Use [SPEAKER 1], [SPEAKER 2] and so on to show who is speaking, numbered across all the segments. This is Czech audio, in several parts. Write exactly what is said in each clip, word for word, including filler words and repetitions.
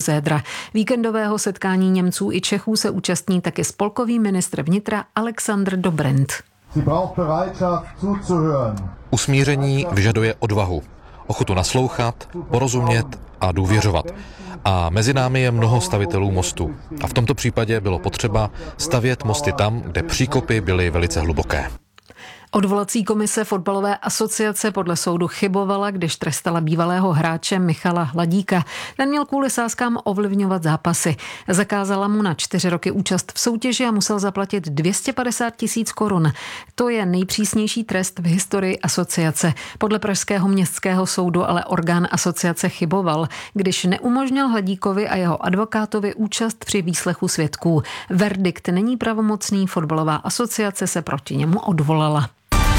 [SPEAKER 1] Zédra. Víkendového setkání Němců i Čechů se účastní taky spolkový ministr vnitra Alexander Dobrindt.
[SPEAKER 2] Usmíření vyžaduje odvahu, ochotu naslouchat, porozumět a důvěřovat. A mezi námi je mnoho stavitelů mostů. A v tomto případě bylo potřeba stavět mosty tam, kde příkopy byly velice hluboké.
[SPEAKER 1] Odvolací komise fotbalové asociace podle soudu chybovala, když trestala bývalého hráče Michala Hladíka. Ten měl kvůli sázkám ovlivňovat zápasy. Zakázala mu na čtyři roky účast v soutěži a musel zaplatit dvě stě padesát tisíc korun. To je nejpřísnější trest v historii asociace. Podle pražského městského soudu ale orgán asociace chyboval, když neumožnil Hladíkovi a jeho advokátovi účast při výslechu svědků. Verdikt není pravomocný, fotbalová asociace se proti němu odvolala.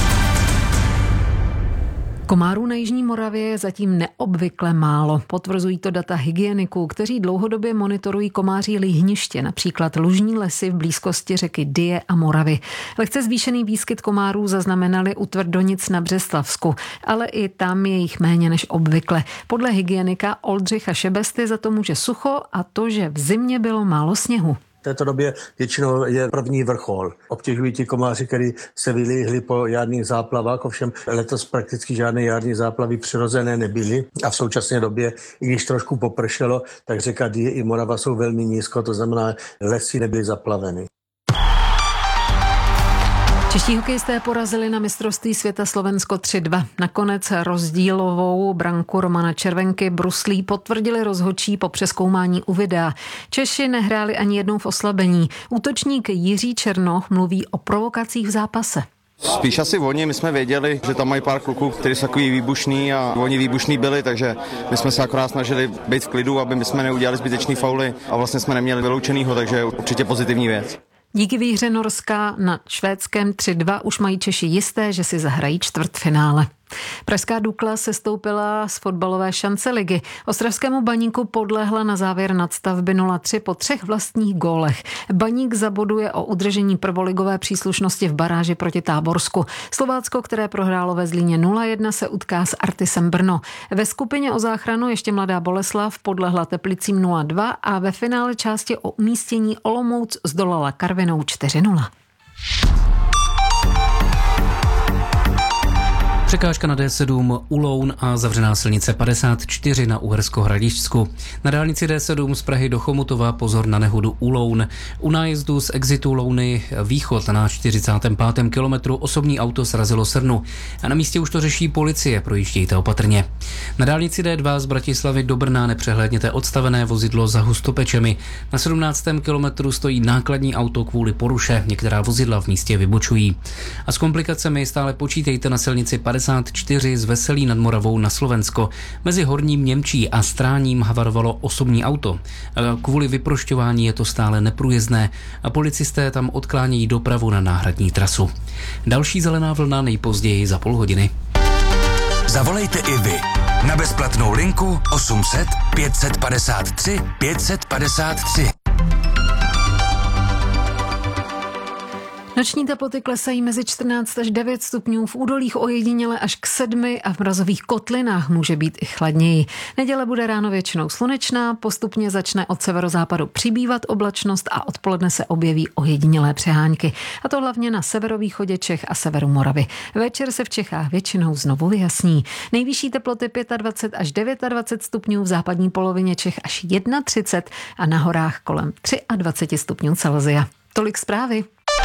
[SPEAKER 1] Komárů na jižní Moravě je zatím neobvykle málo. Potvrzují to data hygieniků, kteří dlouhodobě monitorují komáří líhniště, například lužní lesy v blízkosti řeky Dyje a Moravy. Lehce zvýšený výskyt komárů zaznamenali u Tvrdonic na Břeslavsku, ale i tam je jich méně než obvykle. Podle hygienika Oldřicha Šebesty za to může sucho a to, že v zimě bylo málo sněhu.
[SPEAKER 3] V této době většinou je první vrchol. Obtěžují ti komáři, kteří se vylíhli po jarních záplavách, ovšem letos prakticky žádné jarní záplavy přirozené nebyly a v současné době, i když trošku popršelo, tak řeka Dyje i Morava jsou velmi nízko, to znamená, lesy nebyly zaplaveny.
[SPEAKER 1] Čeští hokejisté porazili na mistrovství světa Slovensko tři dva. Nakonec rozdílovou branku Romana Červenky bruslí potvrdili rozhodčí po přezkoumání u videa. Češi nehráli ani jednou v oslabení. Útočník Jiří Černoch mluví o provokacích v zápase.
[SPEAKER 4] Spíš asi oni, my jsme věděli, že tam mají pár kluků, kteří jsou takový výbušný a oni výbušný byli, takže my jsme se akorát snažili být v klidu, aby my jsme neudělali zbytečný fauly a vlastně jsme neměli vyloučenýho, takže určitě pozitivní věc. Díky výhře Norska nad Švédskem tři dva už mají Češi jisté, že si zahrají čtvrtfinále. Pražská Dukla sestoupila z fotbalové šance ligy. Ostravskému Baníku podlehla na závěr nadstavby nula tři po třech vlastních gólech. Baník zaboduje o udržení prvoligové příslušnosti v baráži proti Táborsku. Slovácko, které prohrálo ve Zlíně nula jedna, se utká s Artisem Brno. Ve skupině o záchranu ještě Mladá Boleslav podlehla Teplicím nula dva a ve finále části o umístění Olomouc zdolala Karvinou čtyři nula.
[SPEAKER 5] Překážka na D sedm Uloun a zavřená silnice padesát čtyři na Uhersko-Hradišťsku. Na dálnici D sedm z Prahy do Chomutova pozor na nehodu Uloun. U nájezdu z exitu Louny východ na čtyřicátém pátém kilometru osobní auto srazilo srnu. A na místě už to řeší policie, projíždějte opatrně. Na dálnici D dva z Bratislavy do Brna nepřehlédněte odstavené vozidlo za Hustopečemi. Na sedmnáctém kilometru stojí nákladní auto kvůli poruše, některá vozidla v místě vybočují. A s komplikacemi stále počítejte na silnici padesát čtyři z Veselí nad Moravou na Slovensko. Mezi Horním Němčí a Stráním havarovalo osobní auto. Kvůli vyprošťování je to stále neprůjezdné a policisté tam odklánějí dopravu na náhradní trasu. Další zelená vlna nejpozději za půl hodiny.
[SPEAKER 6] Zavolejte i vy na bezplatnou linku osm set pět set padesát tři pět set padesát tři.
[SPEAKER 1] Noční teploty klesají mezi čtrnáct až devět stupňů, v údolích ojediněle až k sedmi a v mrazových kotlinách může být i chladněji. Neděle bude ráno většinou slunečná, postupně začne od severozápadu přibývat oblačnost a odpoledne se objeví ojedinělé přehánky. A to hlavně na severovýchodě Čech a severu Moravy. Večer se v Čechách většinou znovu vyjasní. Nejvyšší teploty dvacet pět až dvacet devět stupňů, v západní polovině Čech až třicet jedna a na horách kolem dvacet tři stupňů Celsia. Tolik zprávy.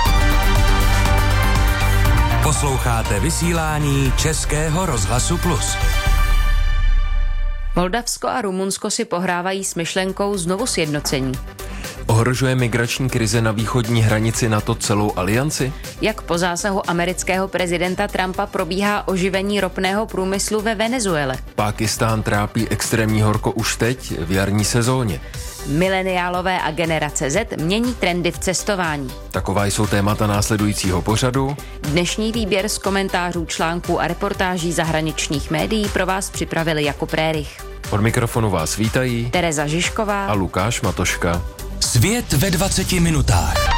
[SPEAKER 6] Posloucháte vysílání Českého rozhlasu Plus.
[SPEAKER 7] Moldavsko a Rumunsko si pohrávají s myšlenkou znovu sjednocení.
[SPEAKER 8] Ohrožuje migrační krize na východní hranici NATO celou alianci?
[SPEAKER 7] Jak po zásahu amerického prezidenta Trumpa probíhá oživení ropného průmyslu ve Venezuele?
[SPEAKER 8] Pákistán trápí extrémní horko už teď v jarní sezóně.
[SPEAKER 7] Mileniálové a generace Z mění trendy v cestování.
[SPEAKER 8] Taková jsou témata následujícího pořadu.
[SPEAKER 7] Dnešní výběr z komentářů, článků a reportáží zahraničních médií pro vás připravili Jakub Rérich.
[SPEAKER 8] Od mikrofonu vás vítají
[SPEAKER 7] Tereza Žižková
[SPEAKER 8] a Lukáš Matoška.
[SPEAKER 6] Svět ve dvaceti minutách.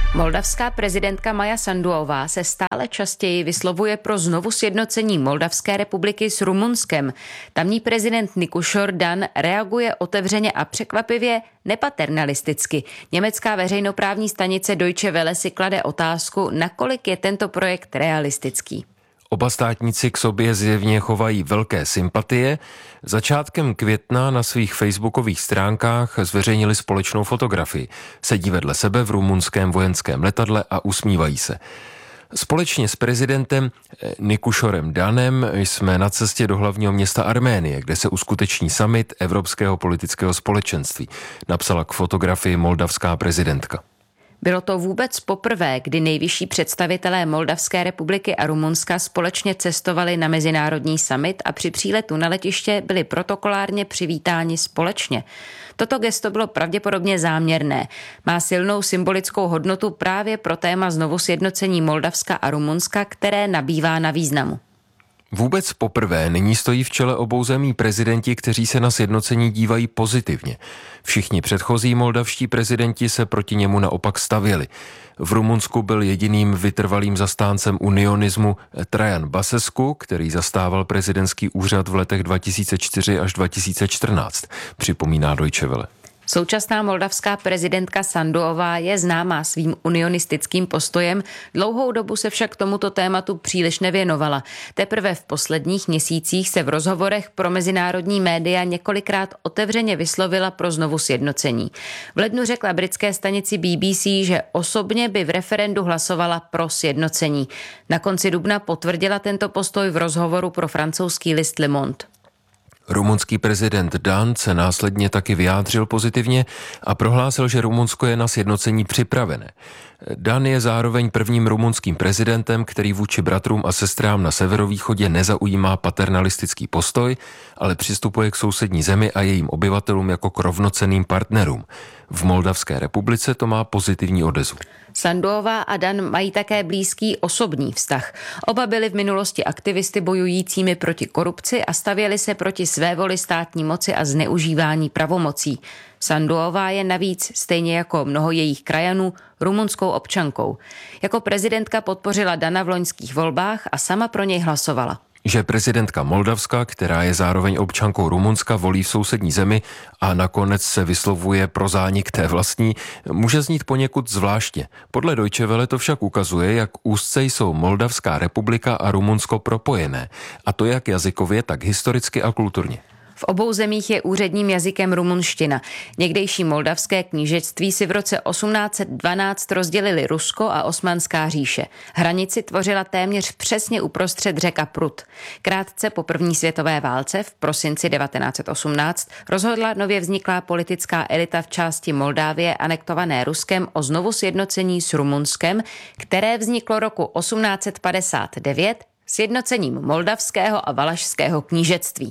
[SPEAKER 7] Moldavská prezidentka Maja Sanduová se stále častěji vyslovuje pro znovu sjednocení Moldavské republiky s Rumunskem. Tamní prezident Nikušor Dan reaguje otevřeně a překvapivě nepaternalisticky. Německá veřejnoprávní stanice Deutsche Welle si klade otázku, nakolik je tento projekt realistický.
[SPEAKER 8] Oba státníci k sobě zjevně chovají velké sympatie. Začátkem května na svých facebookových stránkách zveřejnili společnou fotografii. Sedí vedle sebe v rumunském vojenském letadle a usmívají se. Společně s prezidentem Nikušorem Danem jsme na cestě do hlavního města Arménie, kde se uskuteční summit Evropského politického společenství, napsala k fotografii moldavská prezidentka.
[SPEAKER 7] Bylo to vůbec poprvé, kdy nejvyšší představitelé Moldavské republiky a Rumunska společně cestovali na mezinárodní summit a při příletu na letiště byli protokolárně přivítáni společně. Toto gesto bylo pravděpodobně záměrné. Má silnou symbolickou hodnotu právě pro téma znovu sjednocení Moldavska a Rumunska, které nabývá na významu.
[SPEAKER 8] Vůbec poprvé nyní stojí v čele obou zemí prezidenti, kteří se na sjednocení dívají pozitivně. Všichni předchozí moldavští prezidenti se proti němu naopak stavěli. V Rumunsku byl jediným vytrvalým zastáncem unionismu Trajan Basescu, který zastával prezidentský úřad v letech dva tisíce čtyři až dva tisíce čtrnáct, připomíná Deutsche Welle.
[SPEAKER 7] Současná moldavská prezidentka Sanduová je známá svým unionistickým postojem, dlouhou dobu se však tomuto tématu příliš nevěnovala. Teprve v posledních měsících se v rozhovorech pro mezinárodní média několikrát otevřeně vyslovila pro znovu sjednocení. V lednu řekla britské stanici B B C, že osobně by v referendu hlasovala pro sjednocení. Na konci dubna potvrdila tento postoj v rozhovoru pro francouzský list Le Monde.
[SPEAKER 8] Rumunský prezident Dan se následně taky vyjádřil pozitivně a prohlásil, že Rumunsko je na sjednocení připravené. Dan je zároveň prvním rumunským prezidentem, který vůči bratrům a sestrám na severovýchodě nezaujímá paternalistický postoj, ale přistupuje k sousední zemi a jejím obyvatelům jako k rovnocenným partnerům. V Moldavské republice to má pozitivní odezvu.
[SPEAKER 7] Sanduová a Dan mají také blízký osobní vztah. Oba byli v minulosti aktivisty bojujícími proti korupci a stavěli se proti svévoli státní moci a zneužívání pravomocí. Sanduová je navíc, stejně jako mnoho jejich krajanů, rumunskou občankou. Jako prezidentka podpořila Dana v loňských volbách a sama pro něj hlasovala.
[SPEAKER 8] Že prezidentka Moldavska, která je zároveň občankou Rumunska, volí v sousední zemi a nakonec se vyslovuje pro zánik té vlastní, může znít poněkud zvláštně. Podle Deutsche Welle to však ukazuje, jak úzce jsou Moldavská republika a Rumunsko propojené, a to jak jazykově, tak historicky a kulturně.
[SPEAKER 7] V obou zemích je úředním jazykem rumunština. Někdejší moldavské knížectví si v roce osmnáct set dvanáct rozdělili Rusko a Osmanská říše. Hranici tvořila téměř přesně uprostřed řeka Prut. Krátce po první světové válce v prosinci devatenáct set osmnáct rozhodla nově vzniklá politická elita v části Moldávie anektované Ruskem o znovu sjednocení s Rumunskem, které vzniklo roku osmnáct set padesát devět sjednocením moldavského a valašského knížectví.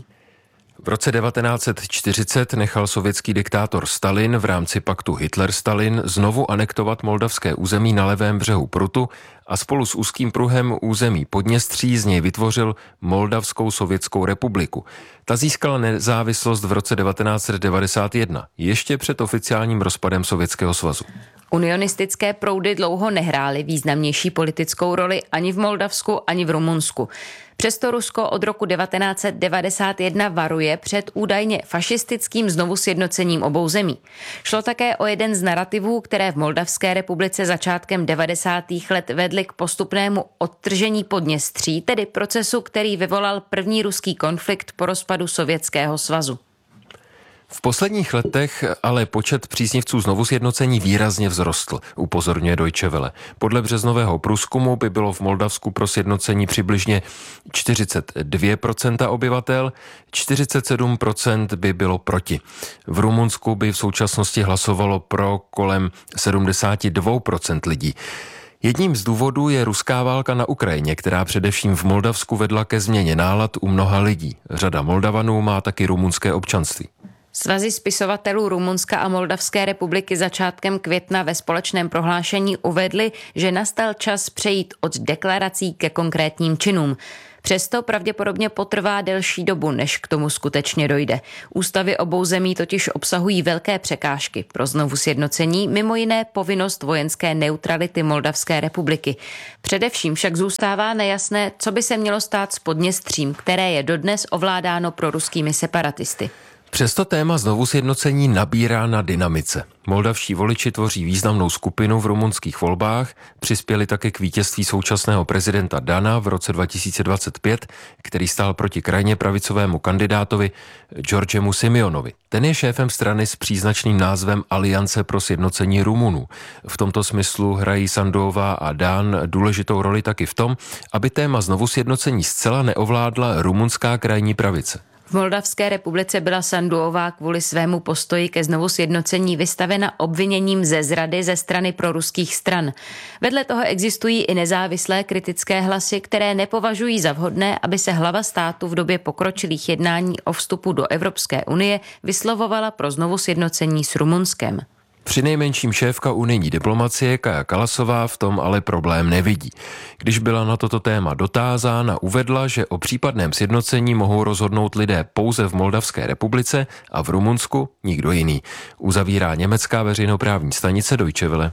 [SPEAKER 8] V roce devatenáct set čtyřicet nechal sovětský diktátor Stalin v rámci paktu Hitler-Stalin znovu anektovat moldavské území na levém břehu Prutu a spolu s úzkým pruhem území Podněstří z něj vytvořil Moldavskou sovětskou republiku. Ta získala nezávislost v roce devatenáct set devadesát jedna, ještě před oficiálním rozpadem Sovětského svazu.
[SPEAKER 7] Unionistické proudy dlouho nehrály významnější politickou roli ani v Moldavsku, ani v Rumunsku. Přesto Rusko od roku devatenáct set devadesát jedna varuje před údajně fašistickým znovu sjednocením obou zemí. Šlo také o jeden z narativů, které v Moldavské republice začátkem devadesátých let vedly k postupnému odtržení Podněstří, tedy procesu, který vyvolal první ruský konflikt po rozpadu Sovětského svazu.
[SPEAKER 8] V posledních letech ale počet příznivců znovu sjednocení výrazně vzrostl, upozorňuje Deutsche Welle. Podle březnového průzkumu by bylo v Moldavsku pro sjednocení přibližně čtyřicet dvě procenta obyvatel, čtyřicet sedm procent by bylo proti. V Rumunsku by v současnosti hlasovalo pro kolem sedmdesát dva procent lidí. Jedním z důvodů je ruská válka na Ukrajině, která především v Moldavsku vedla ke změně nálad u mnoha lidí. Řada Moldavanů má taky rumunské občanství.
[SPEAKER 7] Svazy spisovatelů Rumunska a Moldavské republiky začátkem května ve společném prohlášení uvedly, že nastal čas přejít od deklarací ke konkrétním činům. Přesto pravděpodobně potrvá delší dobu, než k tomu skutečně dojde. Ústavy obou zemí totiž obsahují velké překážky pro znovu sjednocení, mimo jiné povinnost vojenské neutrality Moldavské republiky. Především však zůstává nejasné, co by se mělo stát s Podněstřím, které je dodnes ovládáno proruskými separatisty.
[SPEAKER 8] Přesto téma znovu sjednocení nabírá na dynamice. Moldavští voliči tvoří významnou skupinu v rumunských volbách, přispěli také k vítězství současného prezidenta Dana v roce dva tisíce dvacet pět, který stál proti krajně pravicovému kandidátovi Georgemu Simeonovi. Ten je šéfem strany s příznačným názvem Aliance pro sjednocení Rumunů. V tomto smyslu hrají Sanduová a Dan důležitou roli taky v tom, aby téma znovu sjednocení zcela neovládla rumunská krajní pravice.
[SPEAKER 7] V Moldavské republice byla Sanduová kvůli svému postoji ke znovu sjednocení vystavena obviněním ze zrady ze strany proruských stran. Vedle toho existují i nezávislé kritické hlasy, které nepovažují za vhodné, aby se hlava státu v době pokročilých jednání o vstupu do Evropské unie vyslovovala pro znovu sjednocení s Rumunskem.
[SPEAKER 8] Přinejmenším šéfka unijní diplomacie Kaja Kallasová v tom ale problém nevidí. Když byla na toto téma dotázána, uvedla, že o případném sjednocení mohou rozhodnout lidé pouze v Moldavské republice a v Rumunsku nikdo jiný. Uzavírá německá veřejnoprávní stanice Deutsche Welle.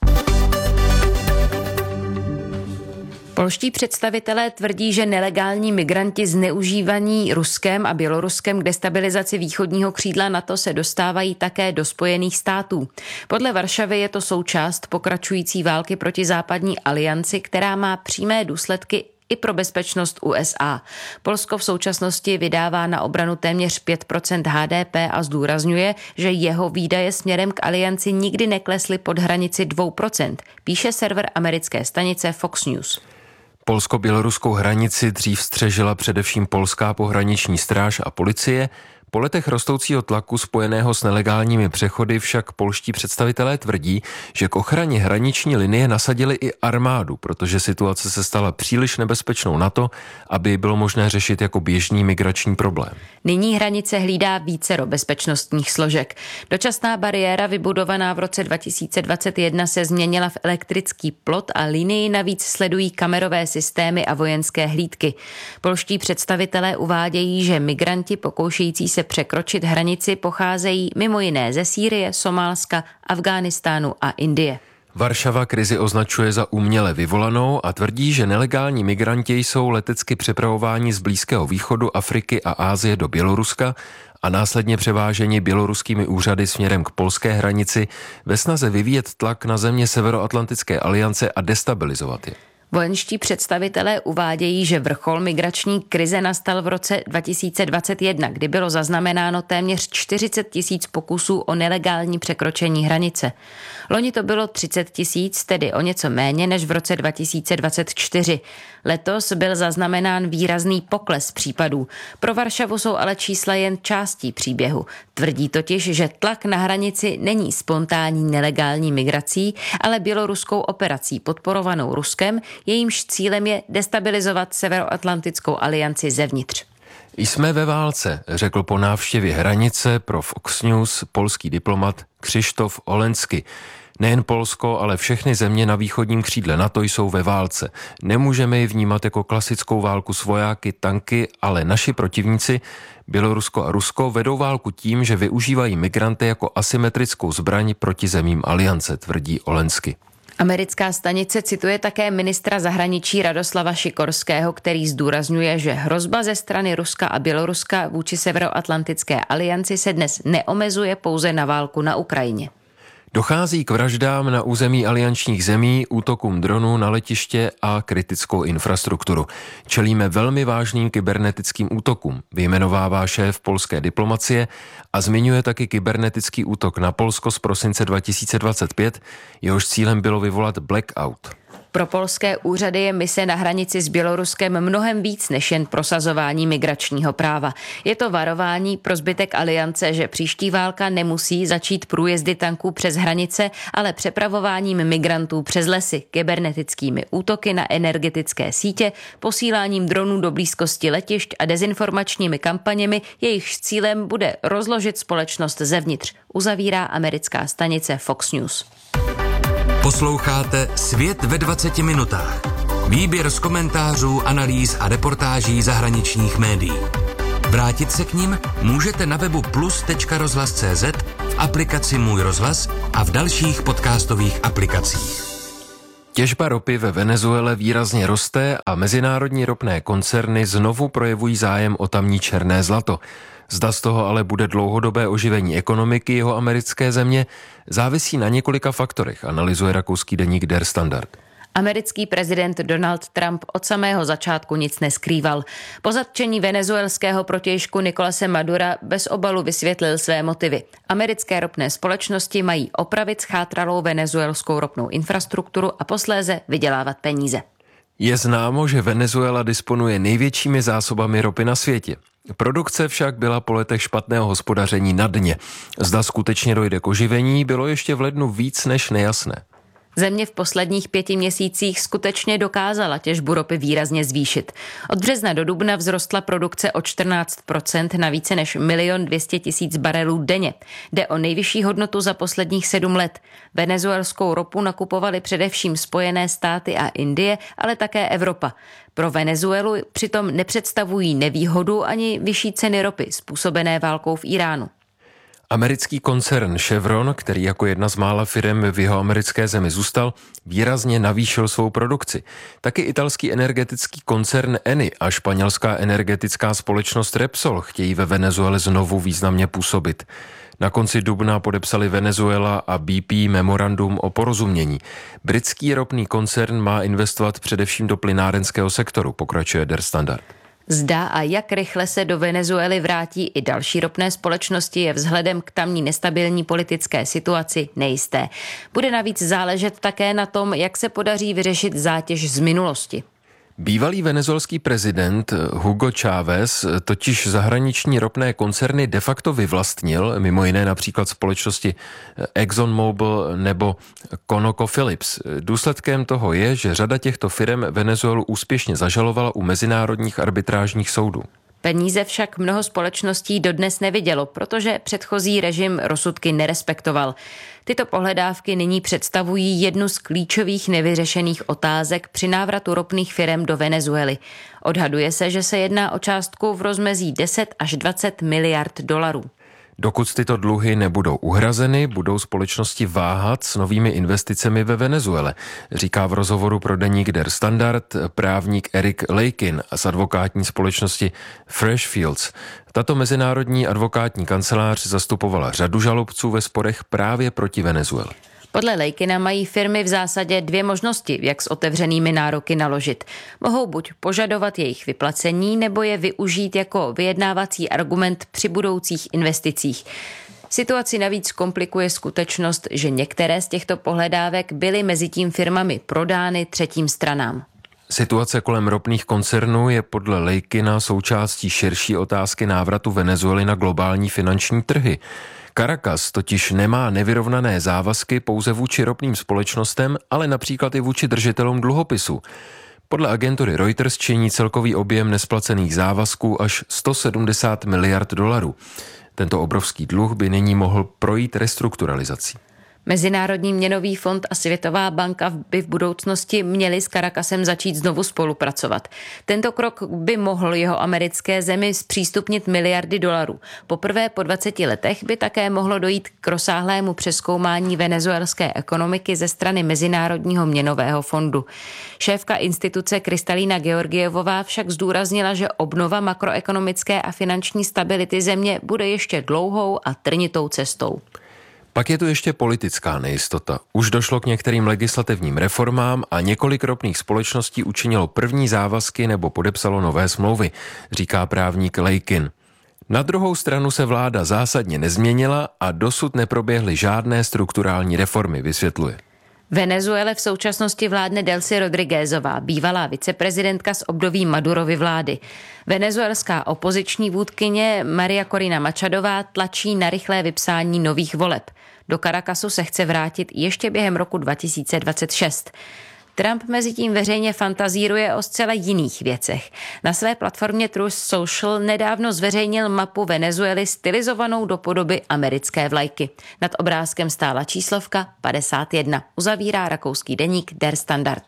[SPEAKER 7] Polští představitelé tvrdí, že nelegální migranti zneužívaní Ruskem a Běloruskem k destabilizaci východního křídla NATO se dostávají také do Spojených států. Podle Varšavy je to součást pokračující války proti západní alianci, která má přímé důsledky i pro bezpečnost U S A. Polsko v současnosti vydává na obranu téměř pět procent H D P a zdůrazňuje, že jeho výdaje směrem k alianci nikdy neklesly pod hranici dvě procenta, píše server americké stanice Fox News.
[SPEAKER 8] Polsko-běloruskou hranici dřív střežila především polská pohraniční stráž a policie. Po letech rostoucího tlaku spojeného s nelegálními přechody však polští představitelé tvrdí, že k ochraně hraniční linie nasadili i armádu, protože situace se stala příliš nebezpečnou na to, aby bylo možné řešit jako běžný migrační problém.
[SPEAKER 7] Nyní hranice hlídá vícero bezpečnostních složek. Dočasná bariéra vybudovaná v roce dva tisíce dvacet jedna se změnila v elektrický plot a linii navíc sledují kamerové systémy a vojenské hlídky. Polští představitelé uvádějí, že migranti pokoušející se překročit hranici pocházejí mimo jiné ze Sýrie, Somálska, Afghánistánu a Indie.
[SPEAKER 8] Varšava krizi označuje za uměle vyvolanou a tvrdí, že nelegální migranti jsou letecky přepravováni z Blízkého východu, Afriky a Asie do Běloruska a následně převáženi běloruskými úřady směrem k polské hranici ve snaze vyvíjet tlak na země Severoatlantické aliance a destabilizovat je.
[SPEAKER 7] Vojenští představitelé uvádějí, že vrchol migrační krize nastal v roce dva tisíce dvacet jedna, kdy bylo zaznamenáno téměř čtyřicet tisíc pokusů o nelegální překročení hranice. Loni to bylo třicet tisíc, tedy o něco méně než v roce dva tisíce dvacet čtyři. Letos byl zaznamenán výrazný pokles případů. Pro Varšavu jsou ale čísla jen částí příběhu. Tvrdí totiž, že tlak na hranici není spontánní nelegální migrací, ale běloruskou operací podporovanou Ruskem, jejímž cílem je destabilizovat Severoatlantickou alianci zevnitř.
[SPEAKER 8] Jsme ve válce, řekl po návštěvě hranice pro Fox News polský diplomat Krzysztof Olensky. Nejen Polsko, ale všechny země na východním křídle NATO jsou ve válce. Nemůžeme ji vnímat jako klasickou válku s vojáky, tanky, ale naši protivníci, Bělorusko a Rusko, vedou válku tím, že využívají migranty jako asymetrickou zbraň proti zemím aliance, tvrdí Olensky.
[SPEAKER 7] Americká stanice cituje také ministra zahraničí Radoslava Šikorského, který zdůrazňuje, že hrozba ze strany Ruska a Běloruska vůči Severoatlantické alianci se dnes neomezuje pouze na válku na Ukrajině.
[SPEAKER 8] Dochází k vraždám na území aliančních zemí, útokům dronů na letiště a kritickou infrastrukturu. Čelíme velmi vážným kybernetickým útokům, vyjmenovává šéf polské diplomacie a zmiňuje taky kybernetický útok na Polsko z prosince dva tisíce dvacet pět, jehož cílem bylo vyvolat blackout.
[SPEAKER 7] Pro polské úřady je mise na hranici s Běloruskem mnohem víc než jen prosazování migračního práva. Je to varování pro zbytek aliance, že příští válka nemusí začít průjezdy tanků přes hranice, ale přepravováním migrantů přes lesy, kybernetickými útoky na energetické sítě, posíláním dronů do blízkosti letišť a dezinformačními kampaněmi, jejichž cílem bude rozložit společnost zevnitř, uzavírá americká stanice Fox News.
[SPEAKER 6] Posloucháte Svět ve dvaceti minutách. Výběr z komentářů, analýz a reportáží zahraničních médií. Vrátit se k nim můžete na webu plus tečka rozhlas tečka cé zet, v aplikaci Můj rozhlas a v dalších podcastových aplikacích.
[SPEAKER 8] Těžba ropy ve Venezuele výrazně roste a mezinárodní ropné koncerny znovu projevují zájem o tamní černé zlato. Zda z toho ale bude dlouhodobé oživení ekonomiky jeho americké země, závisí na několika faktorech, analyzuje rakouský deník Der Standard.
[SPEAKER 7] Americký prezident Donald Trump od samého začátku nic neskrýval. Po zatčení venezuelského protějšku Nicolase Madura bez obalu vysvětlil své motivy. Americké ropné společnosti mají opravit schátralou venezuelskou ropnou infrastrukturu a posléze vydělávat peníze.
[SPEAKER 8] Je známo, že Venezuela disponuje největšími zásobami ropy na světě. Produkce však byla po letech špatného hospodaření na dně. Zda skutečně dojde k oživení, bylo ještě v lednu víc než nejasné.
[SPEAKER 7] Země v posledních pěti měsících skutečně dokázala těžbu ropy výrazně zvýšit. Od března do dubna vzrostla produkce o čtrnáct procent na více než milion dvě stě tisíc barelů denně. Jde o nejvyšší hodnotu za posledních sedm let. Venezuelskou ropu nakupovaly především Spojené státy a Indie, ale také Evropa. Pro Venezuelu přitom nepředstavují nevýhodu ani vyšší ceny ropy způsobené válkou v Iránu.
[SPEAKER 8] Americký koncern Chevron, který jako jedna z mála firem v jeho americké zemi zůstal, výrazně navýšil svou produkci. Taky italský energetický koncern Eni a španělská energetická společnost Repsol chtějí ve Venezuele znovu významně působit. Na konci dubna podepsali Venezuela a B P memorandum o porozumění. Britský ropný koncern má investovat především do plynárenského sektoru, pokračuje Der Standard.
[SPEAKER 7] Zda a jak rychle se do Venezuely vrátí i další ropné společnosti, je vzhledem k tamní nestabilní politické situaci nejisté. Bude navíc záležet také na tom, jak se podaří vyřešit zátěž z minulosti.
[SPEAKER 8] Bývalý venezuelský prezident Hugo Chávez totiž zahraniční ropné koncerny de facto vyvlastnil, mimo jiné například společnosti ExxonMobil nebo ConocoPhillips. Důsledkem toho je, že řada těchto firm Venezuelu úspěšně zažalovala u mezinárodních arbitrážních soudů.
[SPEAKER 7] Peníze však mnoho společností dodnes nevidělo, protože předchozí režim rozsudky nerespektoval. Tyto pohledávky nyní představují jednu z klíčových nevyřešených otázek při návratu ropných firem do Venezuely. Odhaduje se, že se jedná o částku v rozmezí deset až dvacet miliard dolarů.
[SPEAKER 8] Dokud tyto dluhy nebudou uhrazeny, budou společnosti váhat s novými investicemi ve Venezuele, říká v rozhovoru pro deník Der Standard právník Eric Lakin z advokátní společnosti Freshfields. Tato mezinárodní advokátní kancelář zastupovala řadu žalobců ve sporech právě proti Venezuele.
[SPEAKER 7] Podle Lakina mají firmy v zásadě dvě možnosti, jak s otevřenými nároky naložit. Mohou buď požadovat jejich vyplacení, nebo je využít jako vyjednávací argument při budoucích investicích. Situaci navíc komplikuje skutečnost, že některé z těchto pohledávek byly mezitím firmami prodány třetím stranám.
[SPEAKER 8] Situace kolem ropných koncernů je podle Lakina součástí širší otázky návratu Venezuely na globální finanční trhy. Caracas totiž nemá nevyrovnané závazky pouze vůči ropným společnostem, ale například i vůči držitelům dluhopisů. Podle agentury Reuters činí celkový objem nesplacených závazků až sto sedmdesát miliard dolarů. Tento obrovský dluh by nyní mohl projít restrukturalizací.
[SPEAKER 7] Mezinárodní měnový fond a Světová banka by v budoucnosti měli s Caracasem začít znovu spolupracovat. Tento krok by mohl jeho americké zemi zpřístupnit miliardy dolarů. Poprvé po dvaceti letech by také mohlo dojít k rozsáhlému přezkoumání venezuelské ekonomiky ze strany Mezinárodního měnového fondu. Šéfka instituce Kristalína Georgievová však zdůraznila, že obnova makroekonomické a finanční stability země bude ještě dlouhou a trnitou cestou.
[SPEAKER 8] Pak je tu ještě politická nejistota. Už došlo k některým legislativním reformám a několik ropných společností učinilo první závazky nebo podepsalo nové smlouvy, říká právník Lakin. Na druhou stranu se vláda zásadně nezměnila a dosud neproběhly žádné strukturální reformy, vysvětluje.
[SPEAKER 7] Venezuele v současnosti vládne Delcy Rodriguezová, bývalá viceprezidentka z období Madurovy vlády. Venezuelská opoziční vůdkyně Maria Corina Machadová tlačí na rychlé vypsání nových voleb. Do Caracasu se chce vrátit ještě během roku dva tisíce dvacet šest. Trump mezitím veřejně fantazíruje o zcela jiných věcech. Na své platformě Truth Social nedávno zveřejnil mapu Venezuely stylizovanou do podoby americké vlajky. Nad obrázkem stála číslovka padesát jedna. Uzavírá rakouský deník Der Standard.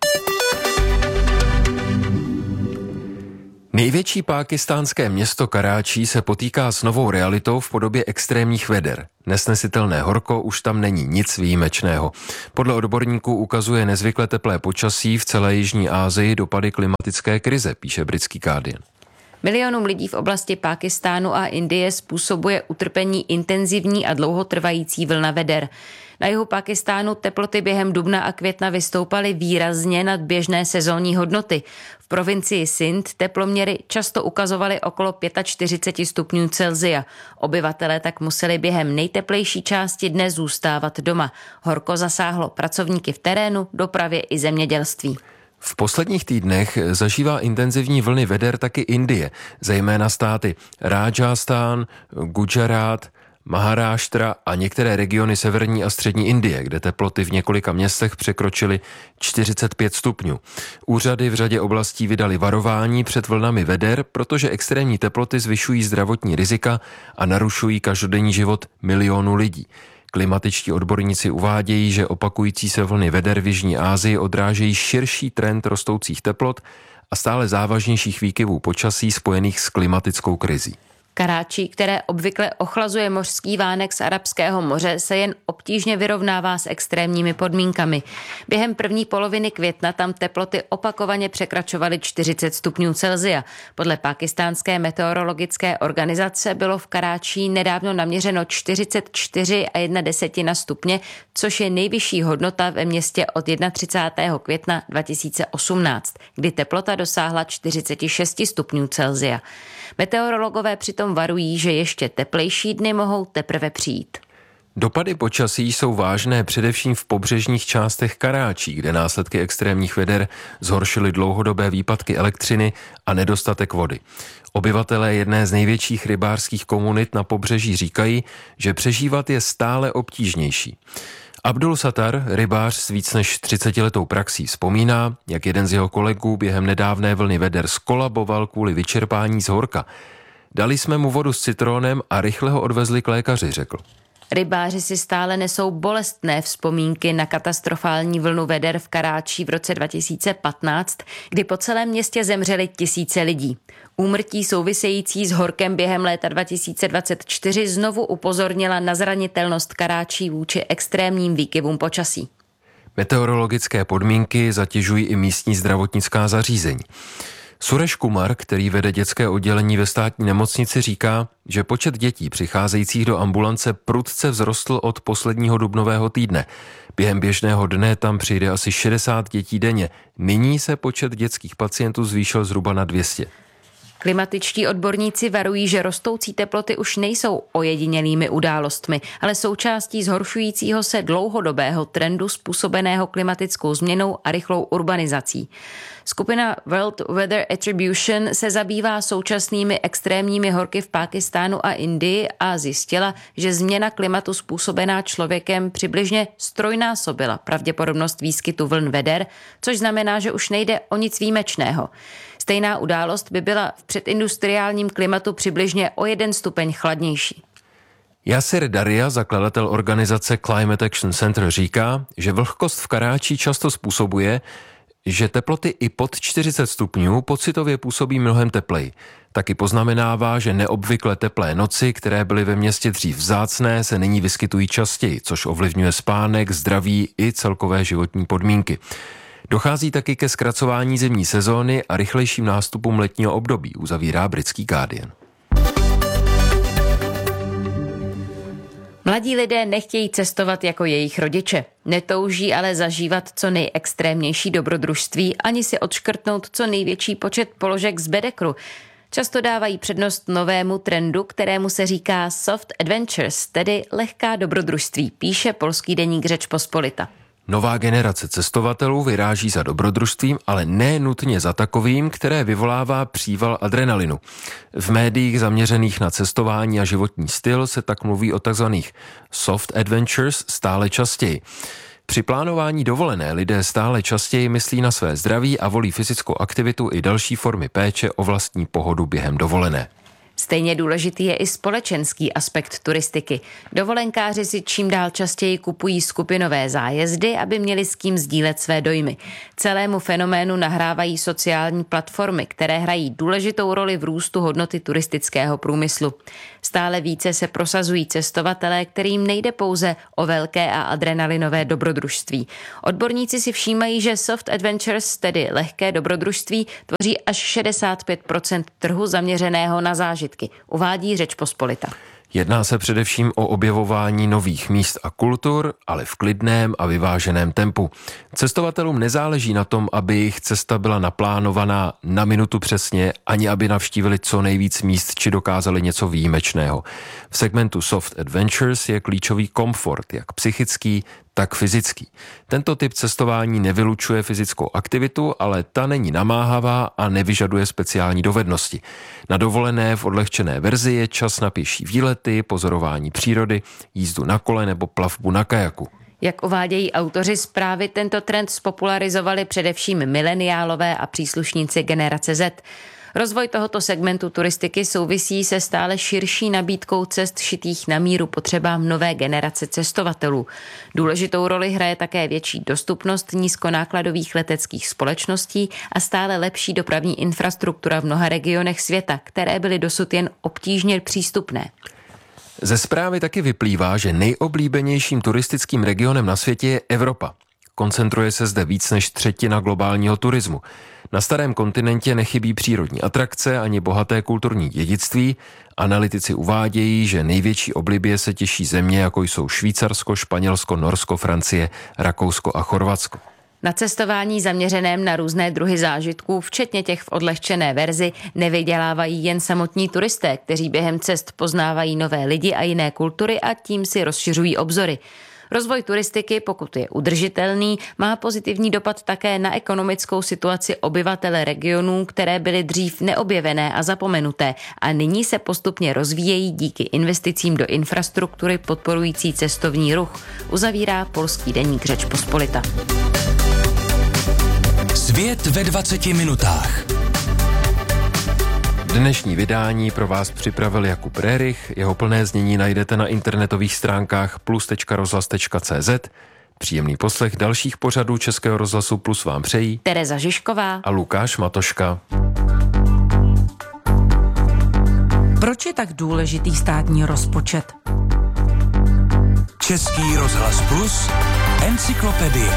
[SPEAKER 8] Největší pákistánské město Karáčí se potýká s novou realitou v podobě extrémních veder. Nesnesitelné horko už tam není nic výjimečného. Podle odborníků ukazuje nezvykle teplé počasí v celé Jižní Asii dopady klimatické krize, píše britský Guardian.
[SPEAKER 7] Milionům lidí v oblasti Pákistánu a Indie způsobuje utrpení intenzivní a dlouhotrvající vlna veder. Na jihu Pákistánu teploty během dubna a května vystoupaly výrazně nad běžné sezónní hodnoty. V provincii Sindh teploměry často ukazovaly okolo čtyřicet pět stupňů Celsia. Obyvatelé tak museli během nejteplejší části dne zůstávat doma. Horko zasáhlo pracovníky v terénu, dopravě i zemědělství.
[SPEAKER 8] V posledních týdnech zažívá intenzivní vlny veder taky Indie, zejména státy Rajasthan, Gujarat, Maharashtra a některé regiony severní a střední Indie, kde teploty v několika městech překročily čtyřicet pět stupňů. Úřady v řadě oblastí vydali varování před vlnami veder, protože extrémní teploty zvyšují zdravotní rizika a narušují každodenní život milionů lidí. Klimatičtí odborníci uvádějí, že opakující se vlny veder v Jižní Asii odrážejí širší trend rostoucích teplot a stále závažnějších výkyvů počasí spojených s klimatickou krizí.
[SPEAKER 7] Karáčí, které obvykle ochlazuje mořský vánek z Arabského moře, se jen obtížně vyrovnává s extrémními podmínkami. Během první poloviny května tam teploty opakovaně překračovaly čtyřicet stupňů Celsia. Podle pákistánské meteorologické organizace bylo v Karáčí nedávno naměřeno čtyřicet čtyři a jedna desetina stupně, což je nejvyšší hodnota ve městě od třicátého prvního května dva tisíce osmnáct, kdy teplota dosáhla čtyřicet šest stupňů Celsia. Meteorologové přitom varují, že ještě teplejší dny mohou teprve přijít.
[SPEAKER 8] Dopady počasí jsou vážné především v pobřežních částech Karáčí, kde následky extrémních veder zhoršily dlouhodobé výpadky elektřiny a nedostatek vody. Obyvatelé jedné z největších rybářských komunit na pobřeží říkají, že přežívat je stále obtížnější. Abdul Sattar, rybář s víc než třicetiletou praxí, vzpomíná, jak jeden z jeho kolegů během nedávné vlny veder skolaboval kvůli vyčerpání z horka. Dali jsme mu vodu s citronem a rychle ho odvezli k lékaři, řekl.
[SPEAKER 7] Rybáři si stále nesou bolestné vzpomínky na katastrofální vlnu veder v Karáčí v roce dva tisíce patnáct, kdy po celém městě zemřeli tisíce lidí. Úmrtí související s horkem během léta dva tisíce dvacet čtyři znovu upozornila na zranitelnost Karáčí vůči extrémním výkyvům počasí.
[SPEAKER 8] Meteorologické podmínky zatěžují i místní zdravotnická zařízení. Sureš Kumar, který vede dětské oddělení ve státní nemocnici, říká, že počet dětí přicházejících do ambulance prudce vzrostl od posledního dubnového týdne. Během běžného dne tam přijde asi šedesát dětí denně. Nyní se počet dětských pacientů zvýšil zhruba na dvě stě.
[SPEAKER 7] Klimatičtí odborníci varují, že rostoucí teploty už nejsou ojedinělými událostmi, ale součástí zhoršujícího se dlouhodobého trendu způsobeného klimatickou změnou a rychlou urbanizací. Skupina World Weather Attribution se zabývá současnými extrémními horky v Pákistánu a Indii a zjistila, že změna klimatu způsobená člověkem přibližně strojnásobila pravděpodobnost výskytu vln veder, což znamená, že už nejde o nic výjimečného. Stejná událost by byla v předindustriálním klimatu přibližně o jeden stupeň chladnější.
[SPEAKER 8] Yasir Daria, zakladatel organizace Climate Action Center, říká, že vlhkost v Karáčí často způsobuje, že teploty i pod čtyřicet stupňů pocitově působí mnohem tepleji. Taky poznamenává, že neobvykle teplé noci, které byly ve městě dřív vzácné, se nyní vyskytují častěji, což ovlivňuje spánek, zdraví i celkové životní podmínky. Dochází taky ke zkracování zimní sezóny a rychlejším nástupům letního období, uzavírá britský Guardian.
[SPEAKER 7] Mladí lidé nechtějí cestovat jako jejich rodiče. Netouží ale zažívat co nejextrémnější dobrodružství ani si odškrtnout co největší počet položek z bedekru. Často dávají přednost novému trendu, kterému se říká soft adventures, tedy lehká dobrodružství, píše polský deník Řeč Pospolita.
[SPEAKER 8] Nová generace cestovatelů vyráží za dobrodružstvím, ale ne nutně za takovým, které vyvolává příval adrenalinu. V médiích zaměřených na cestování a životní styl se tak mluví o takzvaných soft adventures stále častěji. Při plánování dovolené lidé stále častěji myslí na své zdraví a volí fyzickou aktivitu i další formy péče o vlastní pohodu během dovolené.
[SPEAKER 7] Stejně důležitý je i společenský aspekt turistiky. Dovolenkáři si čím dál častěji kupují skupinové zájezdy, aby měli s kým sdílet své dojmy. Celému fenoménu nahrávají sociální platformy, které hrají důležitou roli v růstu hodnoty turistického průmyslu. Stále více se prosazují cestovatelé, kterým nejde pouze o velké a adrenalinové dobrodružství. Odborníci si všímají, že soft adventures, tedy lehké dobrodružství, tvoří až šedesát pět procent trhu zaměřeného na zážitky, uvádí Řečpospolita.
[SPEAKER 8] Jedná se především o objevování nových míst a kultur, ale v klidném a vyváženém tempu. Cestovatelům nezáleží na tom, aby jejich cesta byla naplánovaná na minutu přesně, ani aby navštívili co nejvíc míst či dokázali něco výjimečného. V segmentu Soft Adventures je klíčový komfort, jak psychický, tak fyzický. Tento typ cestování nevylučuje fyzickou aktivitu, ale ta není namáhavá a nevyžaduje speciální dovednosti. Na dovolené v odlehčené verzi je čas na pěší výlety, pozorování přírody, jízdu na kole nebo plavbu na kajaku.
[SPEAKER 7] Jak uvádějí autoři zprávy, tento trend spopularizovali především mileniálové a příslušníci generace Z. Rozvoj tohoto segmentu turistiky souvisí se stále širší nabídkou cest šitých na míru potřebám nové generace cestovatelů. Důležitou roli hraje také větší dostupnost nízkonákladových leteckých společností a stále lepší dopravní infrastruktura v mnoha regionech světa, které byly dosud jen obtížně přístupné.
[SPEAKER 8] Ze zprávy taky vyplývá, že nejoblíbenějším turistickým regionem na světě je Evropa. Koncentruje se zde víc než třetina globálního turismu. Na starém kontinentě nechybí přírodní atrakce ani bohaté kulturní dědictví. Analytici uvádějí, že největší oblibě se těší země, jako jsou Švýcarsko, Španělsko, Norsko, Francie, Rakousko a Chorvatsko.
[SPEAKER 7] Na cestování zaměřeném na různé druhy zážitků, včetně těch v odlehčené verzi, nevydělávají jen samotní turisté, kteří během cest poznávají nové lidi a jiné kultury a tím si rozšiřují obzory. Rozvoj turistiky, pokud je udržitelný, má pozitivní dopad také na ekonomickou situaci obyvatel regionů, které byly dřív neobjevené a zapomenuté a nyní se postupně rozvíjejí díky investicím do infrastruktury podporující cestovní ruch, uzavírá polský deník Řečpospolita.
[SPEAKER 6] Svět ve dvaceti minutách.
[SPEAKER 8] Dnešní vydání pro vás připravil Jakub Rerich, jeho plné znění najdete na internetových stránkách plus tečka rozhlas tečka cé zet. Příjemný poslech dalších pořadů Českého rozhlasu Plus vám přejí
[SPEAKER 7] Tereza Žižková
[SPEAKER 8] a Lukáš Matoška.
[SPEAKER 1] Proč je tak důležitý státní rozpočet?
[SPEAKER 6] Český rozhlas Plus, encyklopedie.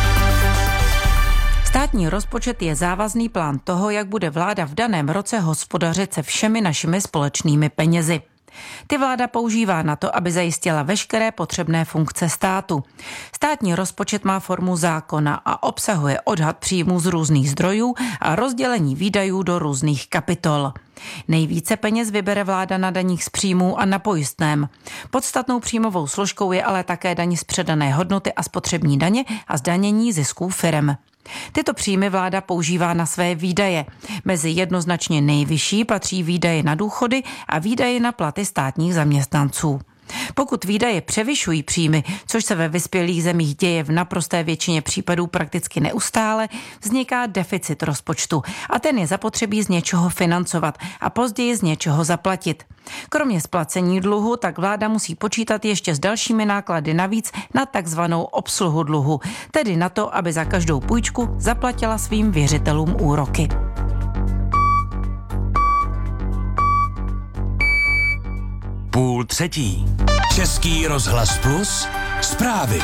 [SPEAKER 1] Státní rozpočet je závazný plán toho, jak bude vláda v daném roce hospodařit se všemi našimi společnými penězi. Ty vláda používá na to, aby zajistila veškeré potřebné funkce státu. Státní rozpočet má formu zákona a obsahuje odhad příjmů z různých zdrojů a rozdělení výdajů do různých kapitol. Nejvíce peněz vybere vláda na daních z příjmů a na pojistném. Podstatnou příjmovou složkou je ale také daň z předané hodnoty a spotřební daně a zdanění zisků firem. Tyto příjmy vláda používá na své výdaje. Mezi jednoznačně nejvyšší patří výdaje na důchody a výdaje na platy státních zaměstnanců. Pokud výdaje převyšují příjmy, což se ve vyspělých zemích děje v naprosté většině případů prakticky neustále, vzniká deficit rozpočtu a ten je zapotřebí z něčeho financovat a později z něčeho zaplatit. Kromě splacení dluhu tak vláda musí počítat ještě s dalšími náklady navíc na takzvanou obsluhu dluhu, tedy na to, aby za každou půjčku zaplatila svým věřitelům úroky.
[SPEAKER 6] Půl třetí. Český rozhlas Plus, zprávy.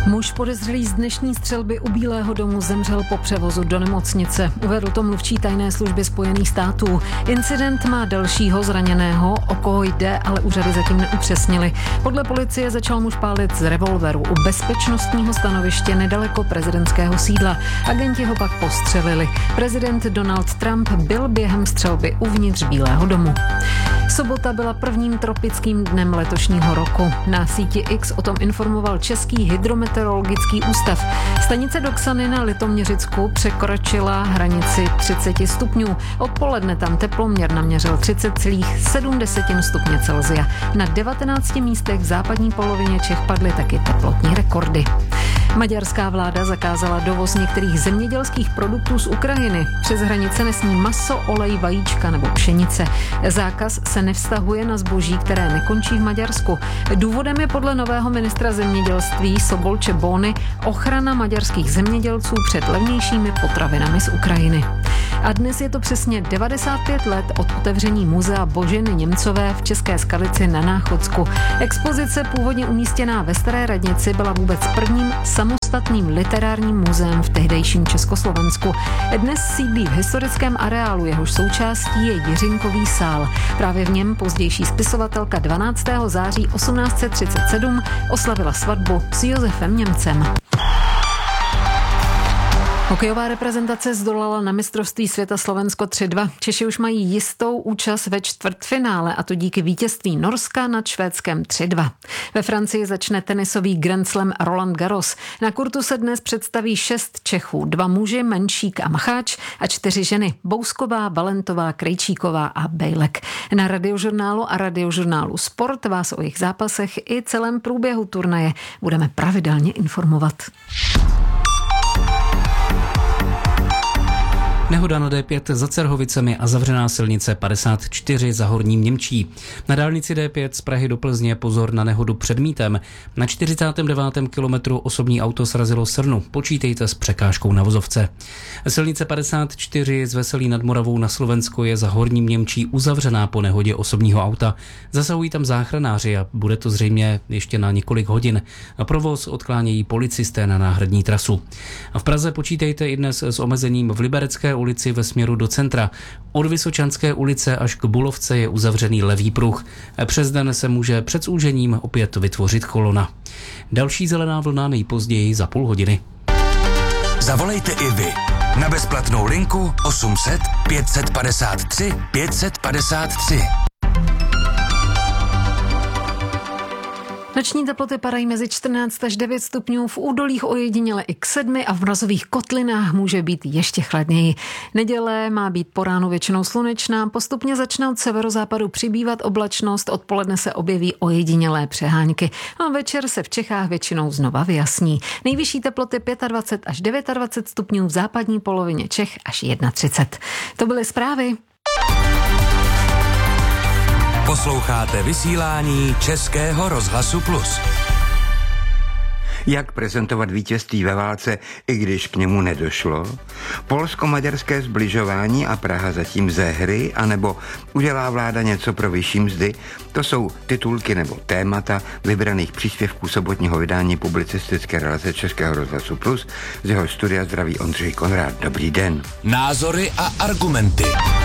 [SPEAKER 1] Muž podezřelý z dnešní střelby u Bílého domu zemřel po převozu do nemocnice. Uvedl to mluvčí tajné služby Spojených států. Incident má dalšího zraněného, o koho jde, ale úřady zatím neupřesnili. Podle policie začal muž pálit z revolveru u bezpečnostního stanoviště nedaleko prezidentského sídla. Agenti ho pak postřelili. Prezident Donald Trump byl během střelby uvnitř Bílého domu. Sobota byla prvním tropickým dnem letošního roku. Na síti X o tom informoval Český hydrometeorologický ústav. Stanice Doksany na Litoměřicku překročila hranici třicet stupňů. Odpoledne tam teploměr naměřil třicet celá sedm stupně Celsia. Na devatenácti místech v západní polovině Čech padly taky teplotní rekordy. Maďarská vláda zakázala dovoz některých zemědělských produktů z Ukrajiny. Přes hranice nesmí maso, olej, vajíčka nebo pšenice. Zákaz se nevztahuje na zboží, které nekončí v Maďarsku. Důvodem je podle nového ministra zemědělství Sobolče Bóny ochrana maďarských zemědělců před levnějšími potravinami z Ukrajiny. A dnes je to přesně devadesát pět let od otevření muzea Boženy Němcové v České Skalici na Náchodsku. Expozice původně umístěná ve Staré radnici byla vůbec prvním samostatným literárním muzeem v tehdejším Československu. Dnes sídlí v historickém areálu, jehož součástí je Jiřinkový sál. Právě v něm pozdější spisovatelka dvanáctého září osmnáct set třicet sedm oslavila svatbu s Josefem Němcem. Hokejová reprezentace zdolala na mistrovství světa Slovensko tři dva. Češi už mají jistou účast ve čtvrtfinále, a to díky vítězství Norska nad Švédskem tři dva. Ve Francii začne tenisový Grand Slam Roland Garros. Na kurtu se dnes představí šest Čechů, dva muži, Menšík a Macháč, a čtyři ženy, Bousková, Valentová, Krejčíková a Bejlek. Na Radiožurnálu a Radiožurnálu Sport vás o jejich zápasech i celém průběhu turnaje budeme pravidelně informovat.
[SPEAKER 5] Nehoda na D pět za Cerhovicemi a zavřená silnice padesát čtyři za Horním Němčí. Na dálnici D pět z Prahy do Plzně pozor na nehodu před Mítem. Na čtyřicátém devátém kilometru osobní auto srazilo srnu. Počítejte s překážkou na vozovce. Silnice padesát čtyři z Veselí nad Moravou na Slovensku je za Horním Němčí uzavřená po nehodě osobního auta. Zasahují tam záchranáři a bude to zřejmě ještě na několik hodin. Provoz odklánějí policisté na náhradní trasu. A v Praze počítejte i dnes s omezením v Liberecké ulici ve směru do centra. Od Vysočanské ulice až k Bulovce je uzavřený levý pruh. Přes den se může před zúžením opět vytvořit kolona. Další zelená vlna nejpozději za půl hodiny.
[SPEAKER 6] Zavolejte i vy na bezplatnou linku osm set pět padesát tři pět padesát tři.
[SPEAKER 1] Noční teploty padají mezi čtrnáct až devět stupňů, v údolích ojediněle i k sedmi a v mrazových kotlinách může být ještě chladněji. Neděle má být po ránu většinou slunečná, postupně začne od severozápadu přibývat oblačnost, odpoledne se objeví ojedinělé přehánky a večer se v Čechách většinou znova vyjasní. Nejvyšší teploty dvacet pět až dvacet devět stupňů, v západní polovině Čech až třicet jedna. To byly zprávy.
[SPEAKER 6] Posloucháte vysílání Českého rozhlasu Plus.
[SPEAKER 9] Jak prezentovat vítězství ve válce, i když k němu nedošlo? Polsko-maďarské zbližování a Praha zatím ze hry, anebo udělá vláda něco pro vyšší mzdy? To jsou titulky nebo témata vybraných příspěvků sobotního vydání publicistické relace Českého rozhlasu Plus. Z jeho studia zdraví Ondřej Konrád. Dobrý den.
[SPEAKER 6] Názory a argumenty.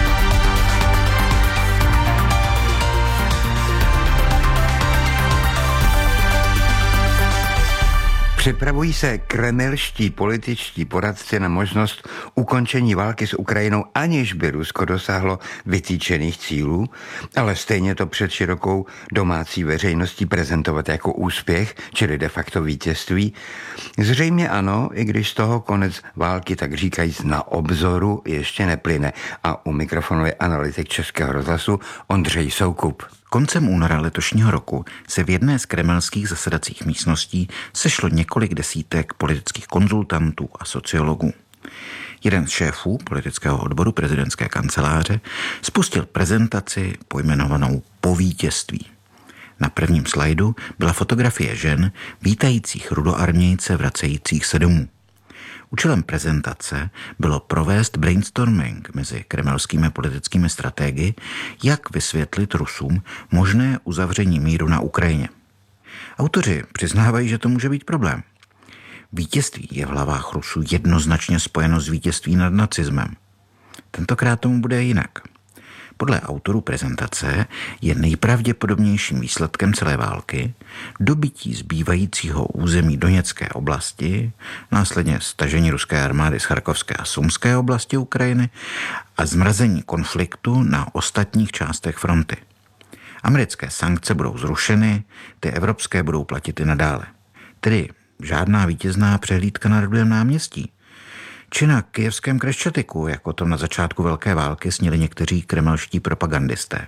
[SPEAKER 9] Připravují se kremelští političtí poradci na možnost ukončení války s Ukrajinou, aniž by Rusko dosáhlo vytýčených cílů, ale stejně to před širokou domácí veřejností prezentovat jako úspěch, čili de facto vítězství. Zřejmě ano, i když z toho konec války, tak říkajíc, na obzoru ještě neplyne. A u mikrofonu je analytik Českého rozhlasu Ondřej Soukup.
[SPEAKER 10] Koncem února letošního roku se v jedné z kremelských zasedacích místností sešlo několik desítek politických konzultantů a sociologů. Jeden z šéfů politického odboru prezidentské kanceláře spustil prezentaci pojmenovanou Po vítězství. Na prvním slajdu byla fotografie žen vítajících rudoarmějce vracejících se domů. Účelem prezentace bylo provést brainstorming mezi kremelskými politickými strategy, jak vysvětlit Rusům možné uzavření míru na Ukrajině. Autoři přiznávají, že to může být problém. Vítězství je v hlavách Rusů jednoznačně spojeno s vítězství nad nacismem. Tentokrát tomu bude jinak. Podle autorů prezentace je nejpravděpodobnějším výsledkem celé války dobytí zbývajícího území Doněcké oblasti, následně stažení ruské armády z Charkovské a Sumské oblasti Ukrajiny a zmrazení konfliktu na ostatních částech fronty. Americké sankce budou zrušeny, ty evropské budou platit i nadále. Tedy žádná vítězná přehlídka na Rudém náměstí, či na kyjevském Křesťatiku, jako to na začátku velké války snili někteří kremelští propagandisté.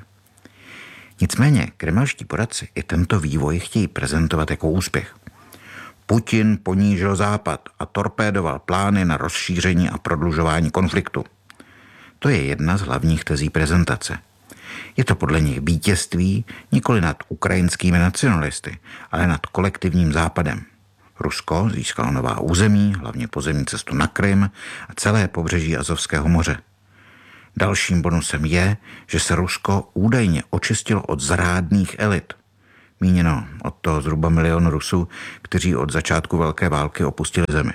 [SPEAKER 10] Nicméně kremelští poradci i tento vývoj chtějí prezentovat jako úspěch. Putin ponížil Západ a torpédoval plány na rozšíření a prodlužování konfliktu. To je jedna z hlavních tezí prezentace. Je to podle nich vítězství nikoli nad ukrajinskými nacionalisty, ale nad kolektivním Západem. Rusko získalo nová území, hlavně pozemní cestu na Krym a celé pobřeží Azovského moře. Dalším bonusem je, že se Rusko údajně očistilo od zrádných elit. Míněno od toho zhruba milion Rusů, kteří od začátku velké války opustili zemi.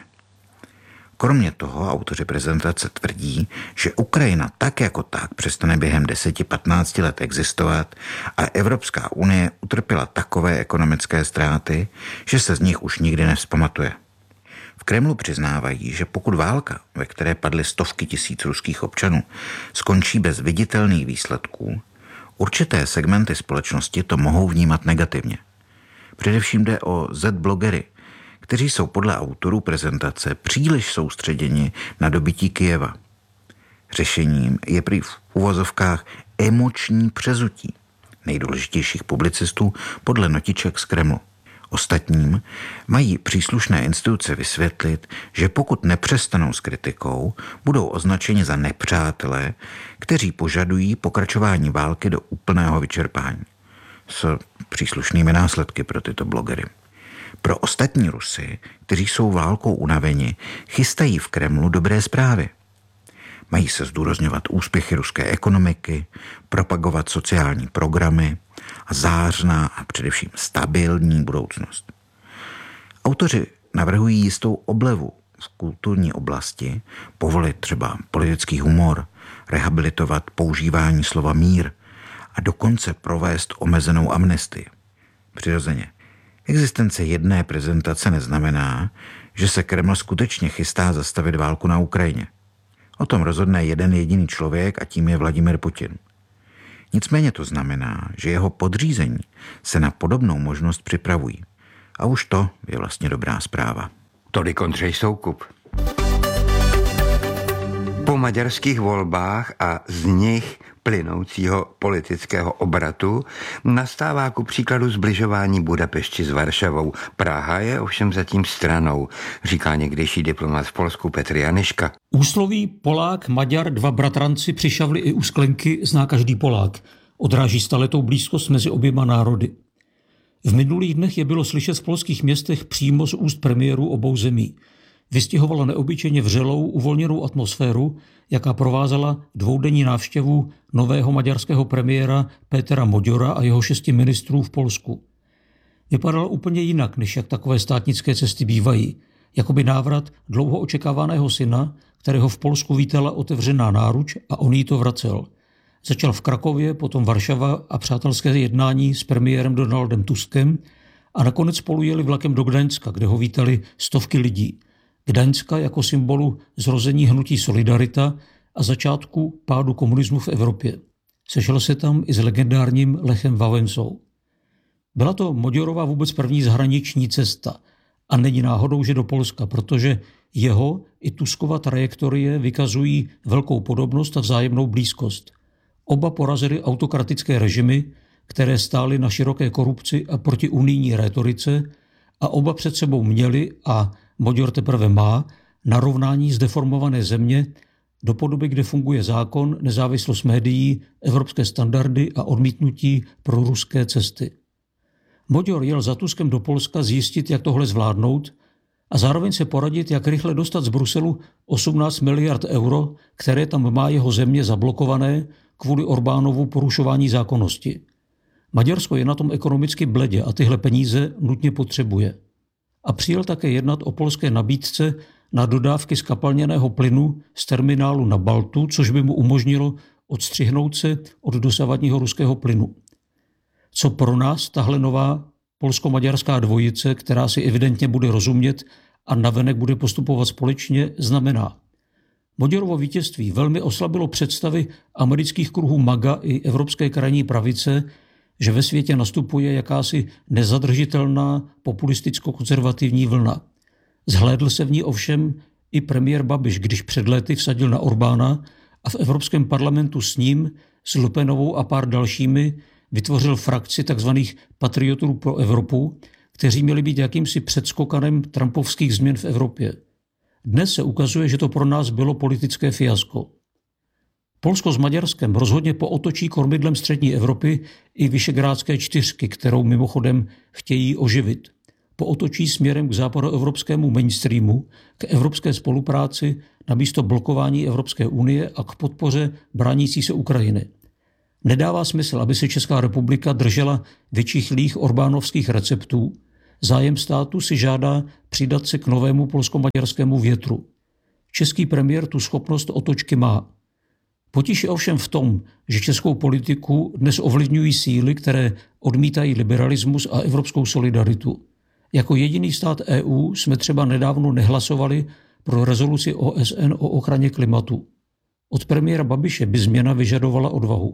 [SPEAKER 10] Kromě toho autoři prezentace tvrdí, že Ukrajina tak jako tak přestane během deseti patnáct let existovat a Evropská unie utrpěla takové ekonomické ztráty, že se z nich už nikdy nevzpamatuje. V Kremlu přiznávají, že pokud válka, ve které padly stovky tisíc ruských občanů, skončí bez viditelných výsledků, určité segmenty společnosti to mohou vnímat negativně. Především jde o Z-blogery, kteří jsou podle autorů prezentace příliš soustředěni na dobytí Kyjeva. Řešením je prý v uvozovkách emoční přezutí nejdůležitějších publicistů podle notiček z Kremlu. Ostatním mají příslušné instituce vysvětlit, že pokud nepřestanou s kritikou, budou označeni za nepřátele, kteří požadují pokračování války do úplného vyčerpání. S příslušnými následky pro tyto blogery. Pro ostatní Rusy, kteří jsou válkou unaveni, chystají v Kremlu dobré zprávy. Mají se zdůrazňovat úspěchy ruské ekonomiky, propagovat sociální programy a zářná a především stabilní budoucnost. Autoři navrhují jistou oblevu v kulturní oblasti, povolit třeba politický humor, rehabilitovat používání slova mír a dokonce provést omezenou amnestii. Přirozeně. Existence jedné prezentace neznamená, že se Kreml skutečně chystá zastavit válku na Ukrajině. O tom rozhodne jeden jediný člověk a tím je Vladimir Putin. Nicméně to znamená, že jeho podřízení se na podobnou možnost připravují. A už to je vlastně dobrá zpráva.
[SPEAKER 9] Tolik Ondřej Soukup. Po maďarských volbách a z nich plynoucího politického obratu nastává ku příkladu zbližování Budapešti s Varšavou. Praha je ovšem zatím stranou, říká někdejší diplomat v Polsku Petr Janyška.
[SPEAKER 11] Úsloví Polák, Maďar, dva bratranci přišavli i u sklenky zná každý Polák. Odráží staletou blízkost mezi oběma národy. V minulých dnech je bylo slyšet v polských městech přímo z úst premiérů obou zemí. Vystihovala neobyčejně vřelou, uvolněnou atmosféru, jaká provázela dvoudenní návštěvu nového maďarského premiéra Pétera Moďora a jeho šesti ministrů v Polsku. Vypadala úplně jinak, než jak takové státnické cesty bývají, jakoby návrat dlouho očekávaného syna, kterého v Polsku vítala otevřená náruč a on jí to vracel. Začal v Krakově, potom Varšava a přátelské jednání s premiérem Donaldem Tuskem a nakonec spolu jeli vlakem do Gdaňska, kde ho vítali stovky lidí. Gdaňska jako symbolu zrození hnutí Solidarita a začátku pádu komunismu v Evropě. Sešel se tam i s legendárním Lechem Wałęsą. Byla to Moďorova vůbec první zahraniční cesta a není náhodou, že do Polska, protože jeho i Tuskova trajektorie vykazují velkou podobnost a vzájemnou blízkost. Oba porazili autokratické režimy, které stály na široké korupci a protiunijní rétorice a oba před sebou měli a Moďor teprve má narovnání zdeformované země do podoby, kde funguje zákon, nezávislost médií, evropské standardy a odmítnutí pro ruské cesty. Moďor jel za Tuskem do Polska zjistit, jak tohle zvládnout a zároveň se poradit, jak rychle dostat z Bruselu osmnáct miliard euro, které tam má jeho země zablokované kvůli Orbánovu porušování zákonnosti. Maďarsko je na tom ekonomicky bledě a tyhle peníze nutně potřebuje. a přijel také jednat o polské nabídce na dodávky skapalněného plynu z terminálu na Baltu, což by mu umožnilo odstřihnout se od dosavadního ruského plynu. Co pro nás tahle nová polsko-maďarská dvojice, která si evidentně bude rozumět a navenek bude postupovat společně, znamená? Moděrovo vítězství velmi oslabilo představy amerických kruhů MAGA i evropské krajní pravice, že ve světě nastupuje jakási nezadržitelná populisticko-konzervativní vlna. Zhlédl se v ní ovšem i premiér Babiš, když před léty vsadil na Orbána a v Evropském parlamentu s ním, s Le Penovou a pár dalšími vytvořil frakci tzv. Patriotů pro Evropu, kteří měli být jakýmsi předskokanem trumpovských změn v Evropě. Dnes se ukazuje, že to pro nás bylo politické fiasko. Polsko s Maďarskem rozhodně pootočí kormidlem střední Evropy i Visegrádské čtyřky, kterou mimochodem chtějí oživit. Pootočí směrem k západoevropskému mainstreamu, k evropské spolupráci namísto blokování Evropské unie a k podpoře bránící se Ukrajiny. Nedává smysl, aby se Česká republika držela vyčichlých orbánovských receptů. Zájem státu si žádá přidat se k novému polsko-maďarskému větru. Český premiér tu schopnost otočky má. Potíž je ovšem v tom, že českou politiku dnes ovlivňují síly, které odmítají liberalismus a evropskou solidaritu. Jako jediný stát E U jsme třeba nedávno nehlasovali pro rezoluci O S N o ochraně klimatu. Od premiéra Babiše by změna vyžadovala odvahu.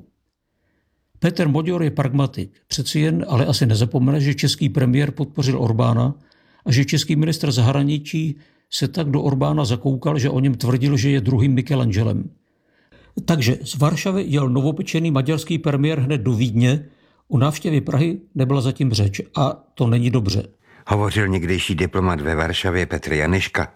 [SPEAKER 11] Petr Moďor je pragmatik, přeci jen ale asi nezapomene, že český premiér podpořil Orbána a že český ministr zahraničí se tak do Orbána zakoukal, že o něm tvrdil, že je druhým Michelangelem. Takže z Varšavy jel novopečený maďarský premiér hned do Vídně, o návštěvě Prahy nebyla zatím řeč a to není dobře.
[SPEAKER 9] Hovořil někdejší diplomat ve Varšavě Petr Janiška.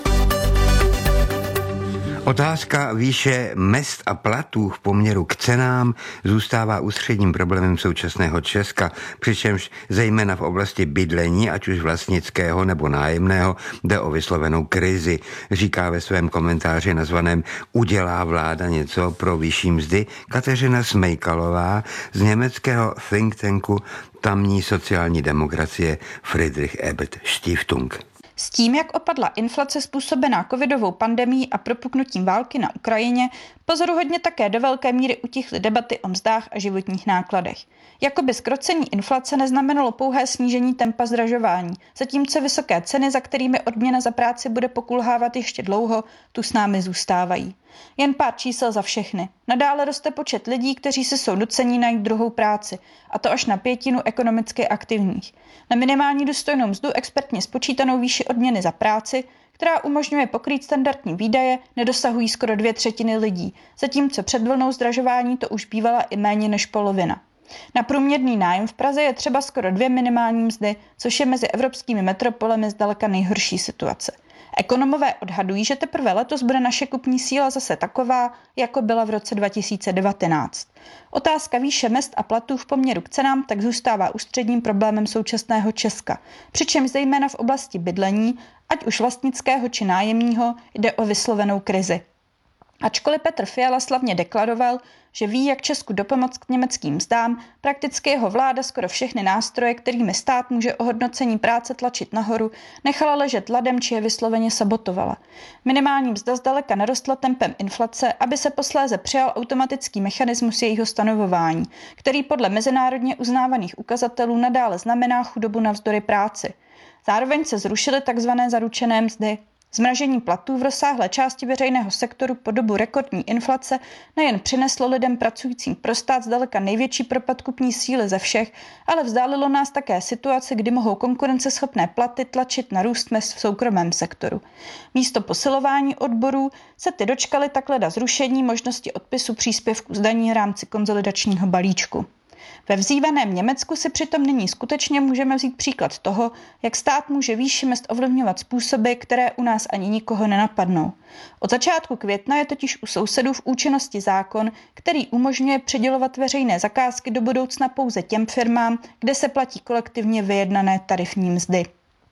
[SPEAKER 9] Otázka výše mezd a platů v poměru k cenám zůstává ústředním problémem současného Česka, přičemž zejména v oblasti bydlení, ať už vlastnického nebo nájemného, jde o vyslovenou krizi, říká ve svém komentáři nazvaném Udělá vláda něco pro vyšší mzdy Kateřina Smejkalová z německého think tanku tamní sociální demokracie Friedrich Ebert Stiftung.
[SPEAKER 12] S tím, jak opadla inflace způsobená covidovou pandemií a propuknutím války na Ukrajině, pozoruhodně také do velké míry utichly debaty o mzdách a životních nákladech. Jakoby zkrocení inflace neznamenalo pouhé snížení tempa zdražování, zatímco vysoké ceny, za kterými odměna za práci bude pokulhávat ještě dlouho, tu s námi zůstávají. Jen pár čísel za všechny. Nadále roste počet lidí, kteří si jsou nuceni najít druhou práci, a to až na pětinu ekonomicky aktivních. Na minimální důstojnou mzdu expertně spočítanou výši odměny za práci, která umožňuje pokrýt standardní výdaje, nedosahují skoro dvě třetiny lidí, zatímco před vlnou zdražování to už bývala i méně než polovina. Na průměrný nájem v Praze je třeba skoro dvě minimální mzdy, což je mezi evropskými metropolemi zdaleka nejhorší situace. Ekonomové odhadují, že teprve letos bude naše kupní síla zase taková, jako byla v roce dva tisíce devatenáct. Otázka výše mezd a platů v poměru k cenám tak zůstává ústředním problémem současného Česka, přičemž zejména v oblasti bydlení, ať už vlastnického či nájemního, jde o vyslovenou krizi. Ačkoliv Petr Fiala slavně deklaroval, že ví, jak Česku dopomoct k německým mzdám, prakticky jeho vláda skoro všechny nástroje, kterými stát může ohodnocení práce tlačit nahoru, nechala ležet ladem či je vysloveně sabotovala. Minimální mzda zdaleka narostla tempem inflace, aby se posléze přijal automatický mechanismus jejího stanovování, který podle mezinárodně uznávaných ukazatelů nadále znamená chudobu navzdory práci. Zároveň se zrušily tzv. Zaručené mzdy. Zmražení platů v rozsáhlé části veřejného sektoru po dobu rekordní inflace nejen přineslo lidem pracujícím pro stát zdaleka největší propad kupní síly ze všech, ale vzdálilo nás také situace, kdy mohou konkurenceschopné platy tlačit na růst mezd v soukromém sektoru. Místo posilování odborů se ty dočkaly takleda zrušení možnosti odpisu příspěvku z daní v rámci konsolidačního balíčku. Ve vzývaném Německu si přitom nyní skutečně můžeme vzít příklad toho, jak stát může výši mezd ovlivňovat způsoby, které u nás ani nikoho nenapadnou. Od začátku května je totiž u sousedů v účinnosti zákon, který umožňuje přidělovat veřejné zakázky do budoucna pouze těm firmám, kde se platí kolektivně vyjednané tarifní mzdy.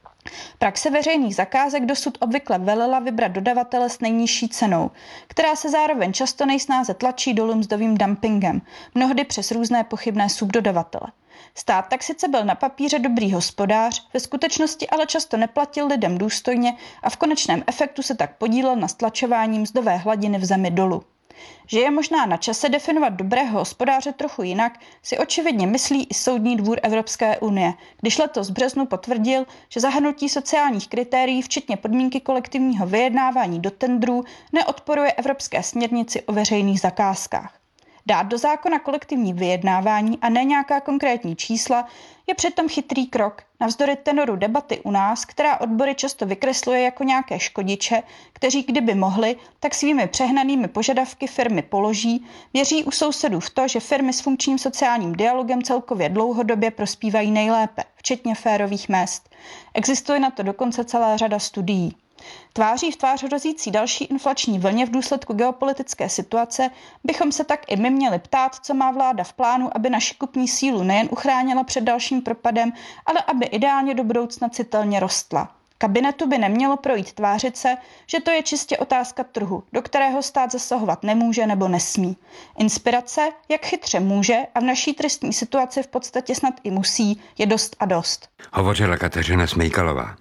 [SPEAKER 12] Praxe veřejných zakázek dosud obvykle velela vybrat dodavatele s nejnižší cenou, která se zároveň často nejsnáze tlačí dolů mzdovým dumpingem, mnohdy přes různé pochybné subdodavatele. Stát tak sice byl na papíře dobrý hospodář, ve skutečnosti ale často neplatil lidem důstojně a v konečném efektu se tak podílel na stlačování mzdové hladiny v zemi dolů. Že je možná na čase definovat dobrého hospodáře trochu jinak, si očividně myslí i Soudní dvůr Evropské unie, když letos v březnu potvrdil, že zahrnutí sociálních kritérií, včetně podmínky kolektivního vyjednávání do tendrů, neodporuje evropské směrnici o veřejných zakázkách. Dát do zákona kolektivní vyjednávání a ne nějaká konkrétní čísla je přitom chytrý krok, navzdory tenoru debaty u nás, která odbory často vykresluje jako nějaké škodiče, kteří kdyby mohli, tak svými přehnanými požadavky firmy položí, věří u sousedů v to, že firmy s funkčním sociálním dialogem celkově dlouhodobě prospívají nejlépe, včetně férových mezd. Existuje na to dokonce celá řada studií. Tváří v tvář hrozící další inflační vlně v důsledku geopolitické situace bychom se tak i my měli ptát, co má vláda v plánu, aby naši kupní sílu nejen uchránila před dalším propadem, ale aby ideálně do budoucna citelně rostla. Kabinetu by nemělo projít tvářit se, že to je čistě otázka trhu, do kterého stát zasahovat nemůže nebo nesmí. Inspirace, jak chytře může a v naší tristní situaci v podstatě snad i musí, je dost a dost.
[SPEAKER 9] Hovořila Kateřina Smejkalová.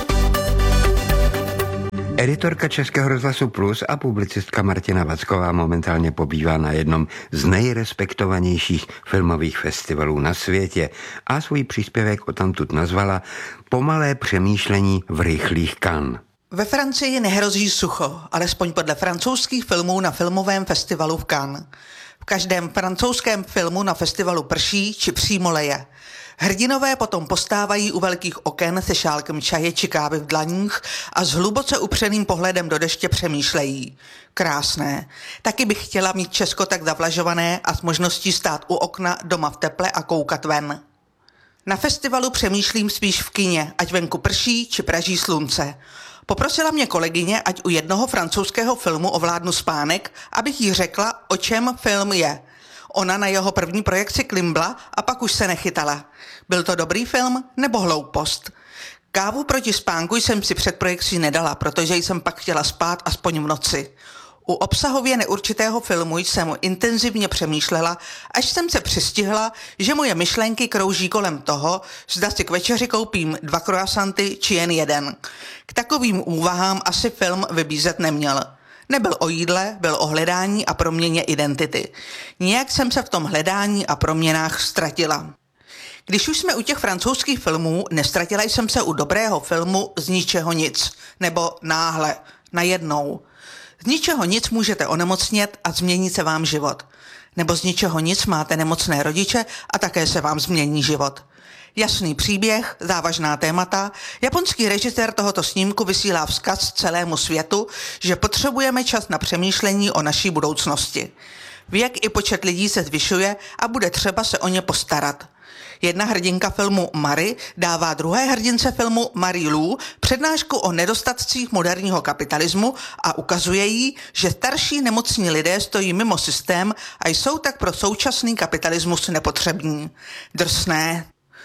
[SPEAKER 9] Editorka Českého rozhlasu Plus a publicistka Martina Vacková momentálně pobývá na jednom z nejrespektovanějších filmových festivalů na světě a svůj příspěvek odtamtud nazvala Pomalé přemýšlení v rychlých Cannes.
[SPEAKER 13] Ve Francii nehrozí sucho, alespoň podle francouzských filmů na filmovém festivalu v Cannes. V každém francouzském filmu na festivalu prší či přímo leje. Hrdinové potom postávají u velkých oken se šálkem čaje či kávy v dlaních a s hluboce upřeným pohledem do deště přemýšlejí. Krásné. Taky bych chtěla mít Česko tak zavlažované a s možností stát u okna doma v teple a koukat ven. Na festivalu přemýšlím spíš v kině, ať venku prší či praží slunce. Poprosila mě kolegyně, ať u jednoho francouzského filmu ovládnu spánek, abych jí řekla, o čem film je. Ona na jeho první projekci klimbla a pak už se nechytala. Byl to dobrý film nebo hloupost? Kávu proti spánku jsem si před projekcí nedala, protože jsem pak chtěla spát aspoň v noci. U obsahově neurčitého filmu jsem intenzivně přemýšlela, až jsem se přistihla, že moje myšlenky krouží kolem toho, zda si k večeři koupím dva croissanty či jen jeden. K takovým úvahám asi film vybízet neměl. Nebyl o jídle, byl o hledání a proměně identity. Nijak jsem se v tom hledání a proměnách ztratila. Když už jsme u těch francouzských filmů, nestratila jsem se u dobrého filmu Z ničeho nic, nebo Náhle, najednou. Z ničeho nic můžete onemocnět a změní se vám život. Nebo z ničeho nic máte nemocné rodiče a také se vám změní život. Jasný příběh, závažná témata, japonský režisér tohoto snímku vysílá vzkaz celému světu, že potřebujeme čas na přemýšlení o naší budoucnosti. Věk i počet lidí se zvyšuje a bude třeba se o ně postarat. Jedna hrdinka filmu Marie dává druhé hrdince filmu Marie Lou přednášku o nedostatcích moderního kapitalismu a ukazuje jí, že starší nemocní lidé stojí mimo systém a jsou tak pro současný kapitalismus nepotřební. Drsné.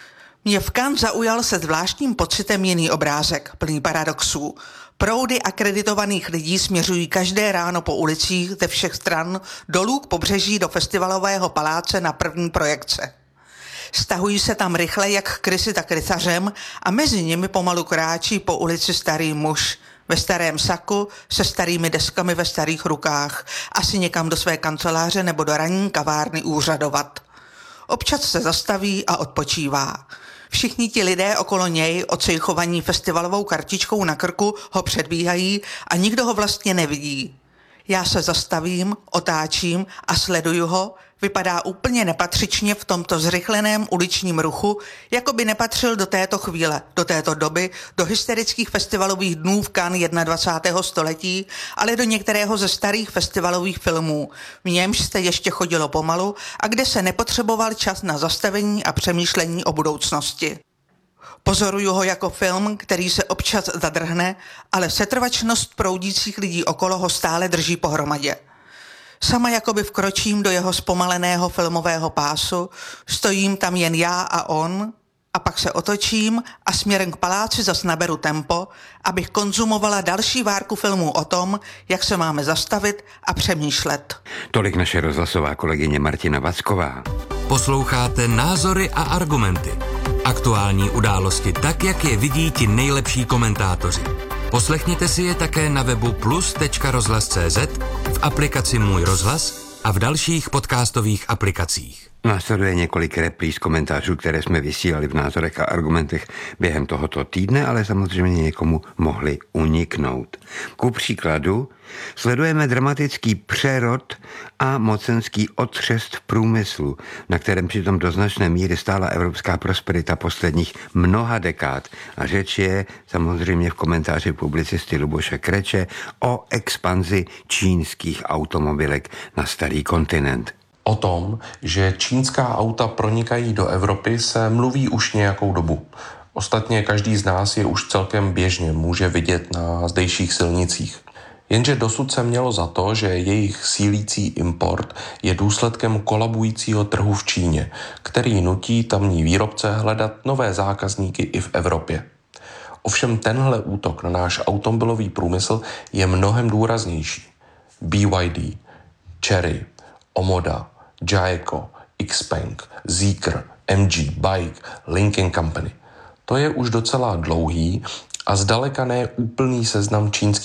[SPEAKER 13] Mě v Cannes zaujal se zvláštním pocitem jiný obrázek, plný paradoxů. Proudy akreditovaných lidí směřují každé ráno po ulicích ze všech stran dolů k pobřeží do festivalového paláce na první projekce. Stahují se tam rychle jak krysy, tak rysařem a mezi nimi pomalu kráčí po ulici starý muž ve starém saku se starými deskami ve starých rukách, asi někam do své kanceláře nebo do ranní kavárny úřadovat. Občas se zastaví a odpočívá. Všichni ti lidé okolo něj, ocejchovaní festivalovou kartičkou na krku, ho předbíhají a nikdo ho vlastně nevidí. Já se zastavím, otáčím a sleduju ho, vypadá úplně nepatřičně v tomto zrychleném uličním ruchu, jako by nepatřil do této chvíle, do této doby, do hysterických festivalových dnů v Cannes dvacátého prvního století, ale do některého ze starých festivalových filmů, v němž jste ještě chodilo pomalu a kde se nepotřeboval čas na zastavení a přemýšlení o budoucnosti. Pozoruju ho jako film, který se občas zadrhne, ale setrvačnost proudících lidí okolo ho stále drží pohromadě. Sama jakoby vkročím do jeho zpomaleného filmového pásu, stojím tam jen já a on, a pak se otočím a směrem k paláci zas naberu tempo, abych konzumovala další várku filmů o tom, jak se máme zastavit a přemýšlet.
[SPEAKER 9] Tolik naše rozhlasová kolegyně Martina Vacková.
[SPEAKER 6] Posloucháte Názory a argumenty. Aktuální události tak, jak je vidí ti nejlepší komentátoři. Poslechněte si je také na webu plus tečka rozhlas tečka cé zet, v aplikaci Můj rozhlas a v dalších podcastových aplikacích.
[SPEAKER 9] Následuje několik repríz komentářů, které jsme vysílali v Názorech a argumentech během tohoto týdne, ale samozřejmě někomu mohli uniknout. Ku příkladu sledujeme dramatický přerod a mocenský otřest v průmyslu, na kterém přitom do značné míry stála evropská prosperita posledních mnoha dekád. A řeč je samozřejmě v komentáři publicisty Luboše Kreče o expanzi čínských automobilek na starý kontinent.
[SPEAKER 14] O tom, že čínská auta pronikají do Evropy, se mluví už nějakou dobu. Ostatně každý z nás je už celkem běžně může vidět na zdejších silnicích. Jenže dosud se mělo za to, že jejich sílící import je důsledkem kolabujícího trhu v Číně, který nutí tamní výrobce hledat nové zákazníky i v Evropě. Ovšem tenhle útok na náš automobilový průmysl je mnohem důraznější. B Y D, Chery, Omoda, Jaeco, Xpeng, Zeekr, M G, Bike, Lincoln Company. To je už docela dlouhý a zdaleka ne úplný seznam čínských